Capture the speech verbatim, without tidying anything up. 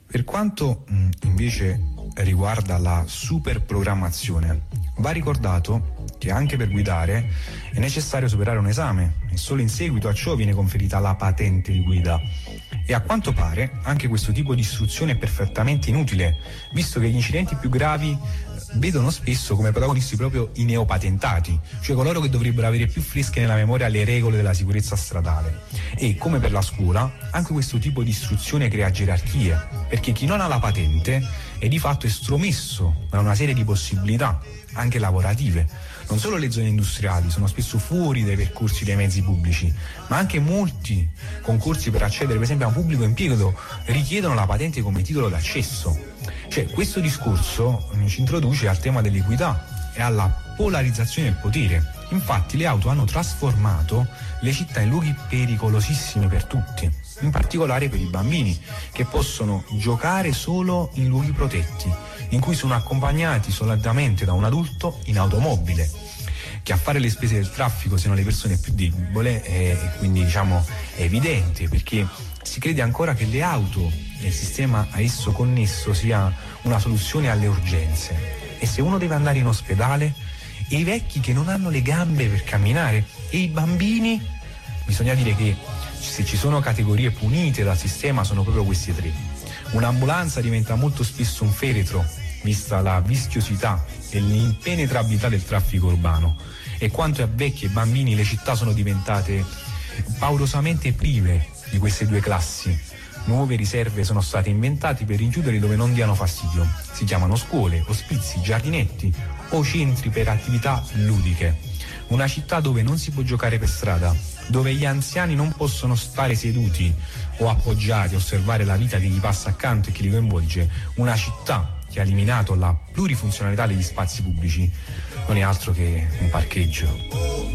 Per quanto mh, invece riguarda la superprogrammazione, va ricordato che anche per guidare è necessario superare un esame e solo in seguito a ciò viene conferita la patente di guida. E a quanto pare anche questo tipo di istruzione è perfettamente inutile, visto che gli incidenti più gravi vedono spesso come protagonisti proprio i neopatentati, cioè coloro che dovrebbero avere più fresche nella memoria le regole della sicurezza stradale. E come per la scuola, anche questo tipo di istruzione crea gerarchie, perché chi non ha la patente è di fatto estromesso da una serie di possibilità, anche lavorative. Non solo le zone industriali sono spesso fuori dai percorsi dei mezzi pubblici, ma anche molti concorsi per accedere per esempio a un pubblico impiego richiedono la patente come titolo d'accesso. Cioè questo discorso ci introduce al tema dell'equità e alla polarizzazione del potere. Infatti le auto hanno trasformato le città in luoghi pericolosissimi per tutti, in particolare per i bambini, che possono giocare solo in luoghi protetti, in cui sono accompagnati solamente da un adulto in automobile, che a fare le spese del traffico siano le persone più deboli, e quindi diciamo è evidente, perché si crede ancora che le auto e il sistema a esso connesso sia una soluzione alle urgenze. E se uno deve andare in ospedale, e i vecchi che non hanno le gambe per camminare, e i bambini, bisogna dire che se ci sono categorie punite dal sistema sono proprio questi tre. Un'ambulanza diventa molto spesso un feretro, vista la vischiosità e l'impenetrabilità del traffico urbano. E quanto a vecchi e bambini, le città sono diventate paurosamente prive di queste due classi. Nuove riserve sono state inventate per rinchiuderli dove non diano fastidio. Si chiamano scuole, ospizi, giardinetti o centri per attività ludiche. Una città dove non si può giocare per strada, dove gli anziani non possono stare seduti o appoggiati a osservare la vita di chi passa accanto e chi li coinvolge. Una città che ha eliminato la plurifunzionalità degli spazi pubblici non è altro che un parcheggio.